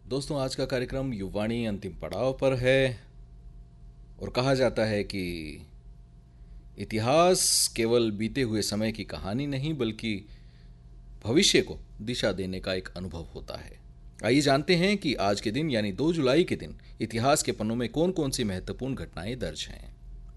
दोस्तों, आज का कार्यक्रम युवाणी अंतिम पड़ाव पर है और कहा जाता है कि इतिहास केवल बीते हुए समय की कहानी नहीं बल्कि भविष्य को दिशा देने का एक अनुभव होता है। आइए जानते हैं कि आज के दिन यानी 2 जुलाई के दिन इतिहास के पन्नों में कौन कौन सी महत्वपूर्ण घटनाएं दर्ज हैं।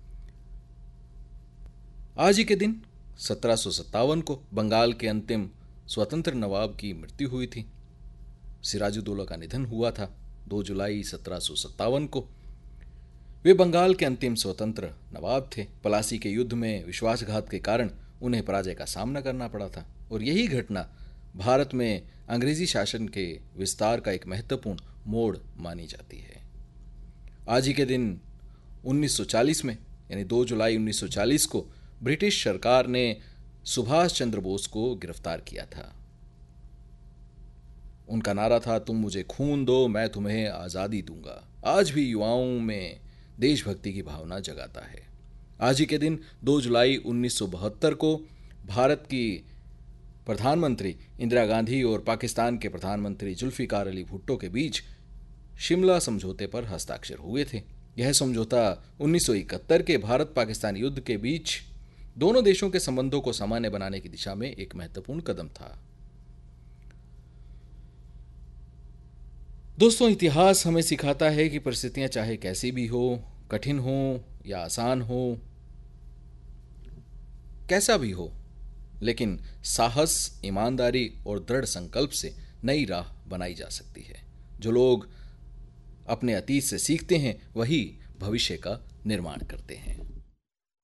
आज ही के दिन 1757 को बंगाल के अंतिम स्वतंत्र नवाब की मृत्यु हुई थी। सिराजुद्दौला का निधन हुआ था 2 जुलाई 1757 को। वे बंगाल के अंतिम स्वतंत्र नवाब थे। पलासी के युद्ध में विश्वासघात के कारण उन्हें पराजय का सामना करना पड़ा था और यही घटना भारत में अंग्रेजी शासन के विस्तार का एक महत्वपूर्ण मोड़ मानी जाती है। आज ही के दिन 1940 में यानी 2 जुलाई 1940 को ब्रिटिश सरकार ने सुभाष चंद्र बोस को गिरफ्तार किया था। उनका नारा था, तुम मुझे खून दो मैं तुम्हें आज़ादी दूंगा। आज भी युवाओं में देशभक्ति की भावना जगाता है। आज ही के दिन 2 जुलाई 1972 को भारत की प्रधानमंत्री इंदिरा गांधी और पाकिस्तान के प्रधानमंत्री जुल्फिकार अली भुट्टो के बीच शिमला समझौते पर हस्ताक्षर हुए थे। यह समझौता 1971 के भारत पाकिस्तान युद्ध के बीच दोनों देशों के संबंधों को सामान्य बनाने की दिशा में एक महत्वपूर्ण कदम था। दोस्तों, इतिहास हमें सिखाता है कि परिस्थितियां चाहे कैसी भी हो, कठिन हो या आसान हो, कैसा भी हो, लेकिन साहस, ईमानदारी और दृढ़ संकल्प से नई राह बनाई जा सकती है। जो लोग अपने अतीत से सीखते हैं वही भविष्य का निर्माण करते हैं।